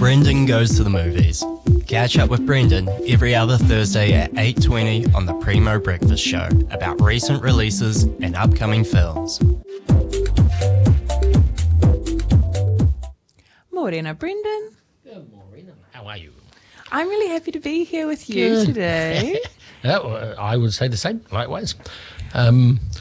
Brendan Goes to the Movies. Catch up with Brendan every other Thursday at 8:20 on the Primo Breakfast Show about recent releases and upcoming films. Morena, Brendan. Good morning. How are you? I'm really happy to be here with you today. I would say the same, likewise. I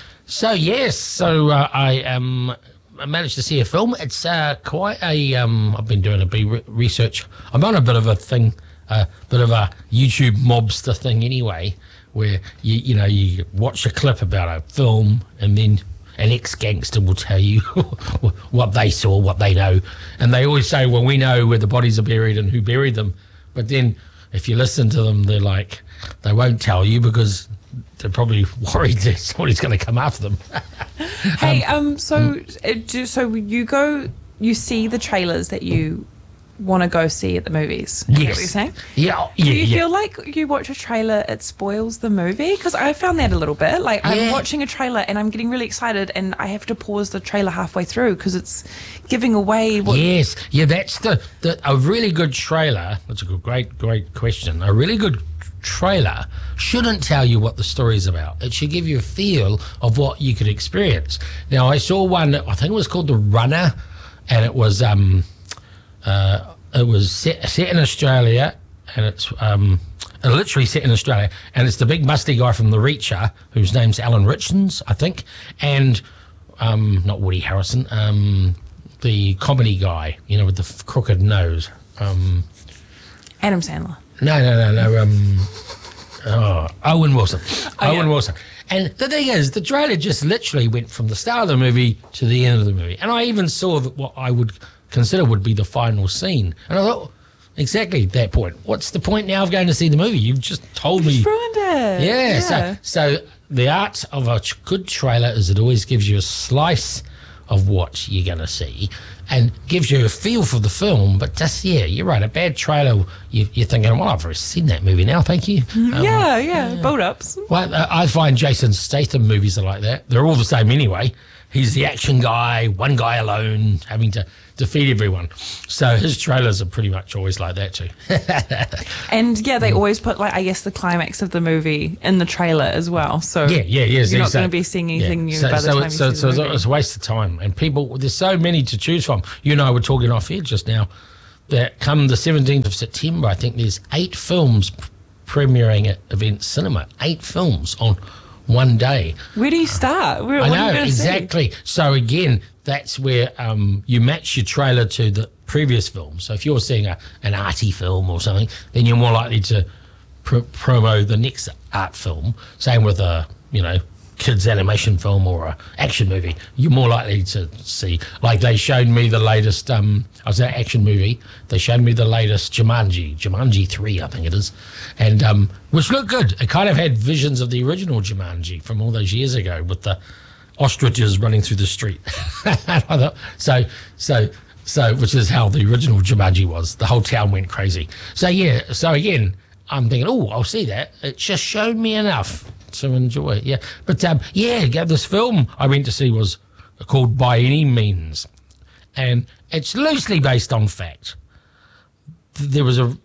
managed to see a film. It's quite a. I've been doing a bit of research. I'm on a bit of a thing, a bit of a YouTube mobster thing anyway, where you watch a clip about a film and then an ex-gangster will tell you what they saw, what they know, and they always say, "Well, we know where the bodies are buried and who buried them," but then if you listen to them, they won't tell you because they're probably worried that somebody's going to come after them. Hey, so you see the trailers that you want to go see at the movies? Is that what you're saying? Yeah. Do you feel like you watch a trailer, it spoils the movie? Because I found that a little bit. Like, I'm watching a trailer and I'm getting really excited and I have to pause the trailer halfway through because it's giving away what... Yes. Yeah, that's a really good trailer. That's a great question. A really good trailer shouldn't tell you what the story's about. It should give you a feel of what you could experience. Now, I saw one, I think it was called The Runner, and it was set in Australia, and it's literally set in Australia, and it's the big musty guy from The Reacher, whose name's Alan Richards, I think, and not Woody Harrelson, the comedy guy, with the crooked nose. Adam Sandler. No. Owen Wilson. Owen Wilson. And the thing is, the trailer just literally went from the start of the movie to the end of the movie. And I even saw what I would consider would be the final scene. And I thought, exactly that point. What's the point now of going to see the movie? You've just told me. You've ruined it. Yeah. So the art of a good trailer is it always gives you a slice of what you're going to see and gives you a feel for the film. But just, you're right, a bad trailer, you're thinking, well, I've already seen that movie now, thank you. Build-ups. Well, I find Jason Statham movies are like that. They're all the same anyway. He's the action guy, one guy alone, having to defeat everyone. So his trailers are pretty much always like that too. And they always put, the climax of the movie in the trailer as well. So you're not going to be seeing anything new by the time you see the movie. It's a waste of time. And people, there's so many to choose from. You and I were talking off here just now that come the 17th of September, I think there's 8 films premiering at Event Cinema. 8 films on one day. Where do you start? I know, exactly. So again, that's where you match your trailer to the previous film. So if you're seeing an arty film or something, then you're more likely to promo the next art film. Same with a, kids animation film or a action movie. You're more likely to see, like they showed me the latest, I was at action movie, they showed me the latest Jumanji 3, I think it is, and which looked good. It kind of had visions of the original Jumanji from all those years ago with the ostriches running through the street. So which is how the original Jumanji was. The whole town went crazy. So again, I'm thinking, I'll see that. It just showed me enough to enjoy it. Yeah. But this film I went to see was called By Any Means. And it's loosely based on fact. There was a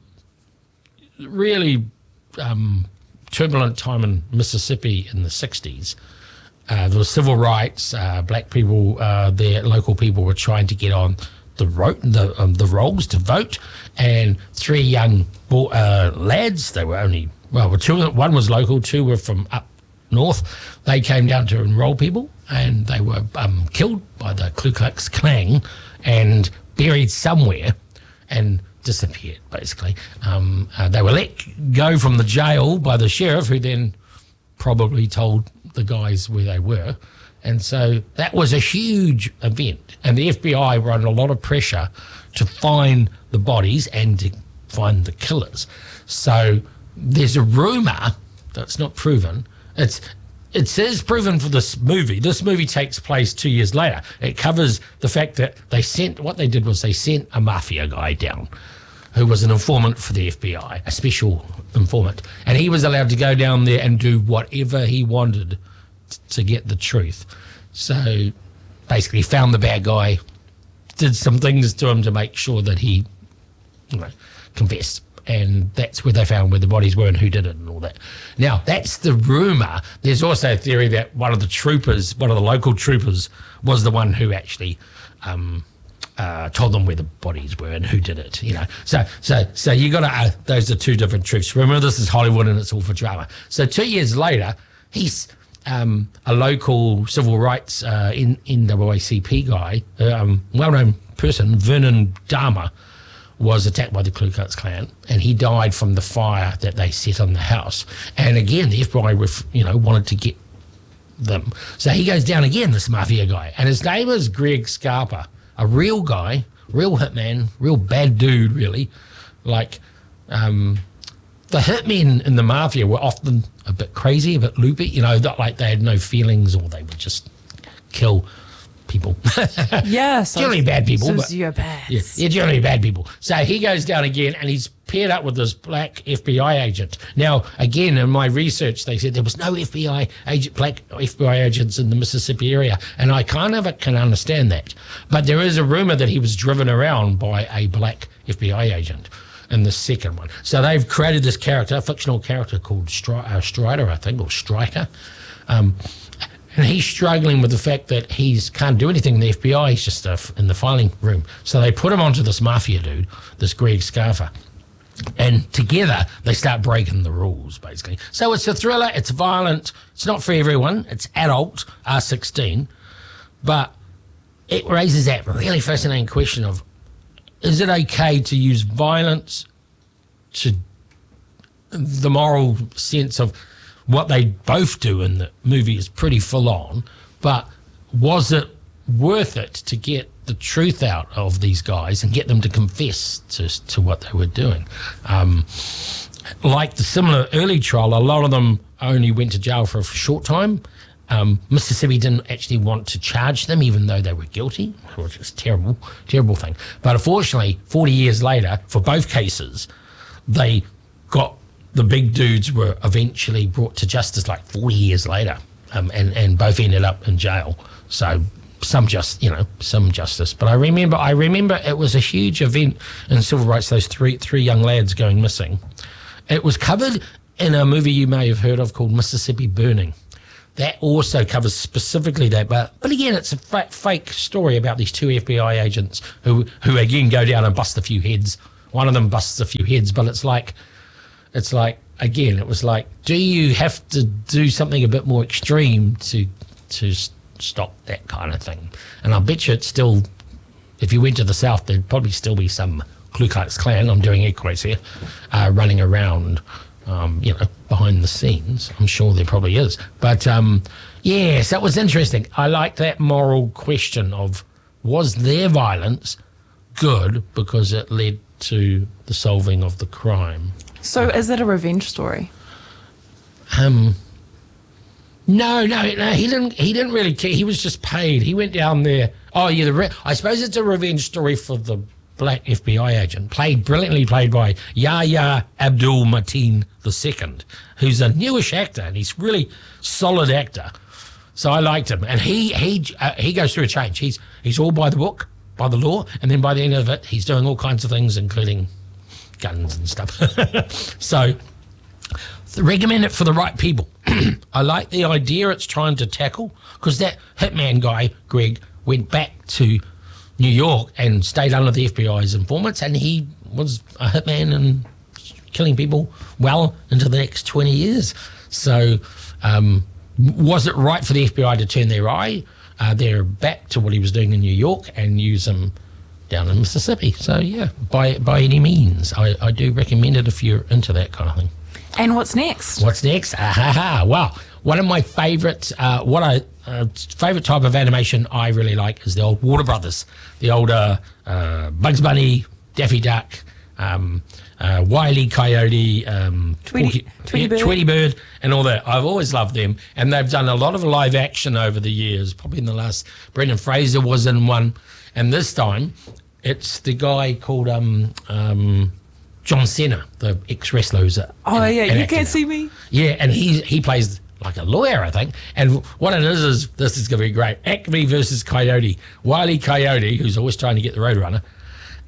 really turbulent time in Mississippi in the 60s. There was civil rights. Black people, local people were trying to get on the rolls to vote, and 3 young lads. They were only one was local, 2 were from up north. They came down to enroll people, and they were killed by the Ku Klux Klan and buried somewhere, and disappeared basically. They were let go from the jail by the sheriff, who then probably told the guys where they were. And so that was a huge event, and the FBI were under a lot of pressure to find the bodies and to find the killers. So there's a rumor that's not proven. It says proven for this movie. This movie takes place 2 years later. It covers the fact that they sent a mafia guy down who was an informant for the FBI, a special informant, and he was allowed to go down there and do whatever he wanted to get the truth. So basically found the bad guy, did some things to him to make sure that he confessed. And that's where they found where the bodies were and who did it and all that. Now, that's the rumour. There's also a theory that one of the local troopers, was the one who actually told them where the bodies were and who did it. So you got to. Those are two different truths. Remember, this is Hollywood and it's all for drama. So 2 years later, he's a local civil rights NAACP guy, well-known person, Vernon Dahmer, was attacked by the Ku Klux Klan, and he died from the fire that they set on the house. And again, the FBI wanted to get them. So he goes down again, this mafia guy, and his name is Greg Scarpa, a real guy, real hitman, real bad dude, really. Like, the hitmen in the mafia were often a bit crazy, a bit loopy, not like they had no feelings or they would just kill people. Yeah, so generally bad people. Sociopaths. Yeah, generally bad people. So he goes down again and he's paired up with this black FBI agent. Now, again, in my research, they said there was no black FBI agents in the Mississippi area, and I kind of can understand that. But there is a rumor that he was driven around by a black FBI agent in the second one. So they've created this character, a fictional character called Strider, I think, or Stryker. And he's struggling with the fact that he can't do anything in the FBI. He's just in the filing room. So they put him onto this mafia dude, this Greg Scarpa. And together, they start breaking the rules, basically. So it's a thriller. It's violent. It's not for everyone. It's adult, R16. But it raises that really fascinating question of, is it okay to use violence to the moral sense of what they both do in the movie is pretty full on, but was it worth it to get the truth out of these guys and get them to confess to what they were doing? Like the similar early trial, a lot of them only went to jail for a short time. Mississippi didn't actually want to charge them, even though they were guilty, which is a terrible, terrible thing. But unfortunately, 40 years later, for both cases, they got the big dudes were eventually brought to justice like 40 years later, and both ended up in jail. So some justice. But I remember it was a huge event in civil rights, those three young lads going missing. It was covered in a movie you may have heard of called Mississippi Burning. That also covers specifically that, but again, it's a fake story about these two FBI agents who again go down and bust a few heads. One of them busts a few heads, but it's like, again, it was like, do you have to do something a bit more extreme to stop that kind of thing? And I bet you it's still, if you went to the South, there'd probably still be some Ku Klux Klan, I'm doing air quotes here, running around, behind the scenes. I'm sure there probably is. But, yes, that was interesting. I like that moral question of, was their violence good because it led to the solving of the crime? So is it a revenge story? No, he didn't really care. He was just paid. He went down there. Oh, yeah, I suppose it's a revenge story for the black FBI agent, brilliantly played by Yahya Abdul-Mateen II, who's a newish actor, and he's really solid actor. So I liked him. And he goes through a change. He's all by the book, by the law, and then by the end of it, he's doing all kinds of things, including guns and stuff. So recommend it for the right people. I like the idea it's trying to tackle, because that hitman guy, Greg, went back to New York and stayed under the FBI's informants, and he was a hitman and killing people well into the next 20 years. So was it right for the FBI to turn their eye their back to what he was doing in New York and use him down in Mississippi? So yeah, by any means, I do recommend it if you're into that kind of thing. And what's next? Wow, one of my favourite favourite type of animation I really like is the old Warner Brothers, the old Bugs Bunny, Daffy Duck, Wile E. Coyote, Tweety Bird, and all that. I've always loved them, and they've done a lot of live action over the years. Probably in the last, Brendan Fraser was in one, and this time it's the guy called John Cena, the ex-wrestler. Who's You Can't See Me. Yeah, and he plays like a lawyer, I think. And what it is this is going to be great. Acme versus Coyote. Wile E. Coyote, who's always trying to get the Roadrunner,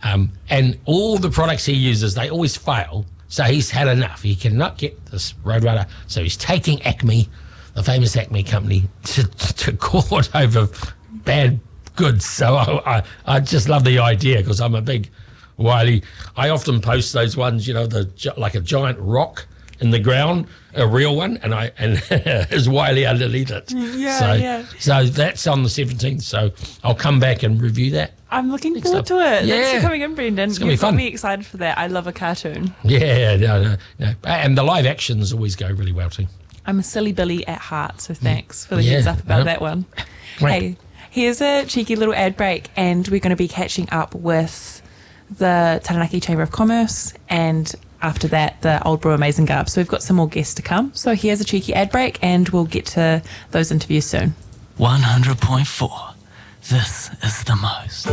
And all the products he uses, they always fail. So he's had enough. He cannot get this Roadrunner. So he's taking Acme, the famous Acme company, to court over bad goods. So I just love the idea because I'm a big Wiley. I often post those ones, like a giant rock in the ground, a real one, and there's Wiley underneath it. So that's on the 17th. So I'll come back and review that. I'm looking forward to it. Yeah. Thanks for coming in, Brendan. It's gonna be fun. Got me excited for that. I love a cartoon. Yeah, no. And the live actions always go really well too. I'm a silly Billy at heart, so thanks for the heads up about that one. Great. Hey, here's a cheeky little ad break, and we're going to be catching up with the Taranaki Chamber of Commerce, and after that, the Old Brew Amazing Garb. So we've got some more guests to come. So here's a cheeky ad break, and we'll get to those interviews soon. 100.4. This is the most.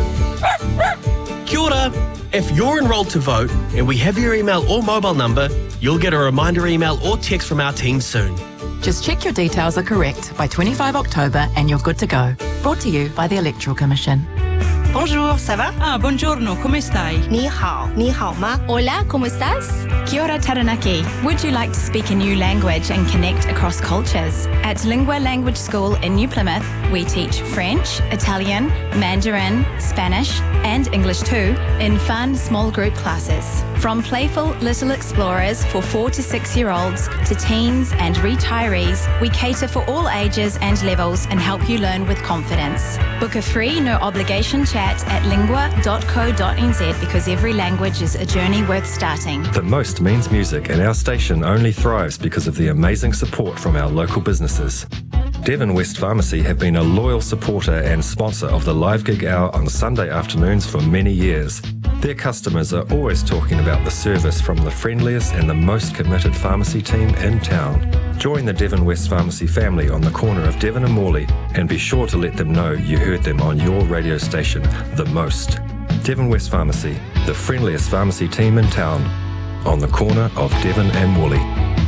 Kia ora. If you're enrolled to vote and we have your email or mobile number, you'll get a reminder email or text from our team soon. Just check your details are correct by 25 October and you're good to go. Brought to you by the Electoral Commission. Bonjour, ça va? Buongiorno, come stai? Ni hao ma? Hola, ¿cómo estás? Kia ora Taranaki. Would you like to speak a new language and connect across cultures? At Lingua Language School in New Plymouth, we teach French, Italian, Mandarin, Spanish, and English too in fun small group classes. From playful little explorers for 4 to 6-year-olds to teens and retirees, we cater for all ages and levels and help you learn with confidence. Book a free, no obligation chat at lingua.co.nz because every language is a journey worth starting. The most means music, and our station only thrives because of the amazing support from our local businesses. Devon West Pharmacy have been a loyal supporter and sponsor of the Live Gig Hour on Sunday afternoons for many years. Their customers are always talking about the service from the friendliest and the most committed pharmacy team in town. Join the Devon West Pharmacy family on the corner of Devon and Morley and be sure to let them know you heard them on your radio station, The Most. Devon West Pharmacy, the friendliest pharmacy team in town, on the corner of Devon and Morley.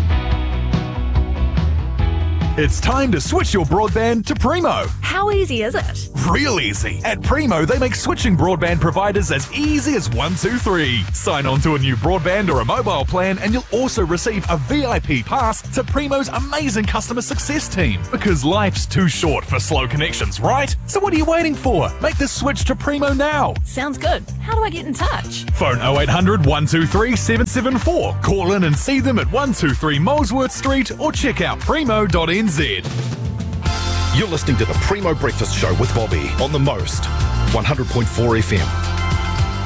It's time to switch your broadband to Primo. How easy is it? Real easy. At Primo, they make switching broadband providers as easy as 1, 2, 3. Sign on to a new broadband or a mobile plan and you'll also receive a VIP pass to Primo's amazing customer success team. Because life's too short for slow connections, right? So what are you waiting for? Make the switch to Primo now. Sounds good. How do I get in touch? Phone 0800 123 774. Call in and see them at 123 Molesworth Street or check out primo.nz. You're listening to the Primo Breakfast Show with Bobby on The Most, 100.4 FM.